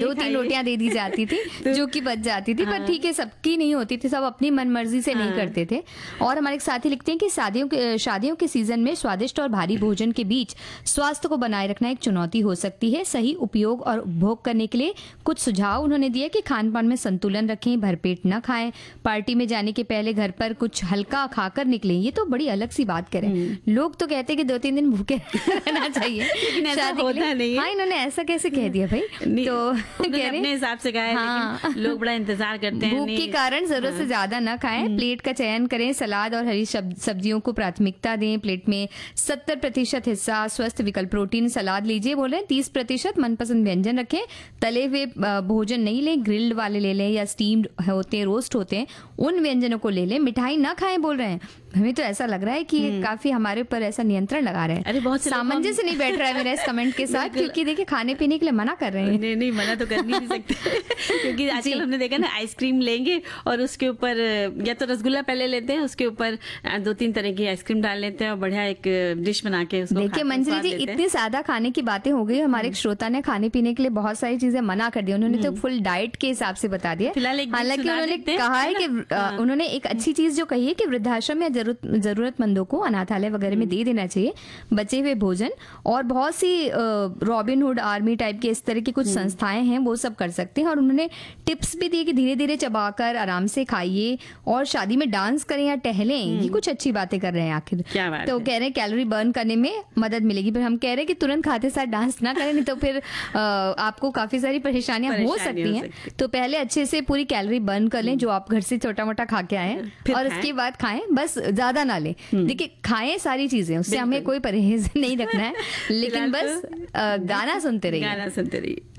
2-3 रोटियां दे दी जाती थी जो कि बच जाती थी, पर ठीक है, सबकी नहीं होती थी, सब अपनी मनमर्जी से नहीं करते थे। और हमारे एक साथी लिखते हैं कि शादियों के सीजन में स्वादिष्ट और भारी भोजन के बीच स्वास्थ्य को बनाए रखना एक चुनौती हो सकती है। सही उपयोग और उपभोग करने के लिए कुछ सुझाव उन्होंने दिए कि खान पान में संतुलन रखें, भरपेट न खाएं, पार्टी में जाने के पहले घर पर कुछ हल्का खाकर निकलें। ये तो बड़ी अलग सी बात करें। लोग तो कहते हैं कि 2-3 दिन भूखे रहना चाहिए शादी के लिए। हाँ, इन्होंने ऐसा कैसे कह दिया भाई? तो कह रहे अपने हिसाब से कहा है, हाँ, लोग बड़ा इंतजार करते हैं। भूख के कारण जरूरत से ज्यादा ना खाएं, प्लेट का चयन करें, सलाद और हरी सब्जियों को प्राथमिकता दें। प्लेट में 70% हिस्सा स्वस्थ विकल्प, प्रोटीन सलाद लीजिए बोल रहे हैं, 30% मनपसंद व्यंजन रखें। तले हुए भोजन नहीं लें, ग्रिल्ड वाले ले लें या स्टीम्ड होते हैं, रोस्ट होते हैं, उन व्यंजनों को ले लें। मिठाई ना खाएं बोल रहे हैं। हमें तो ऐसा लग रहा है कि ये काफी हमारे ऊपर ऐसा नियंत्रण लगा रहे हैं। अरे बहुत सामंजस्य नहीं बैठ रहा है मेरा इस कमेंट के साथ, क्योंकि देखिए खाने पीने के लिए मना कर रहे हैं। नहीं, मना तो कर नहीं सकते क्योंकि आजकल हमने देखा ना, आइसक्रीम लेंगे और उसके ऊपर या तो रसगुल्ला पहले लेते हैं, उसके ऊपर 2-3 तरह की आइसक्रीम डाल लेते हैं और बढ़िया एक डिश बना के उसको देखिए मंजरी जी, इतनी सादा खाने की बातें हो गई। हमारे एक श्रोता ने खाने पीने के लिए बहुत सारी चीजें मना कर दी, उन्होंने तो फुल डाइट के हिसाब से बता दिया। हालांकि उन्होंने कहा है कि उन्होंने एक अच्छी चीज जो कही है कि वृद्धाश्रम या जरूरतमंदों को अनाथालय वगैरह में दे देना चाहिए बचे हुए भोजन। और बहुत सी रॉबिनहुड आर्मी टाइप के इस तरह की कुछ संस्थाएं हैं, वो सब कर सकते हैं। और उन्होंने टिप्स भी दिए कि धीरे धीरे चबाकर आराम से खाइए और शादी में डांस करें या टहलें। ये कुछ अच्छी बातें कर रहे हैं आखिर। तो कह रहे हैं कैलोरी बर्न करने में मदद मिलेगी, पर हम कह रहे हैं कि तुरंत खाते साथ डांस ना करें, नहीं तो फिर आपको काफी सारी परेशानियां हो सकती हैं। तो पहले अच्छे से पूरी कैलोरी बर्न कर लें जो आप घर से छोटा मोटा खा के आए हैं, और उसके बाद खाएं, बस ज्यादा ना लें। देखिए खाएं सारी चीजें, उससे हमें कोई परहेज नहीं रखना है, लेकिन बस गाना सुनते रहिए।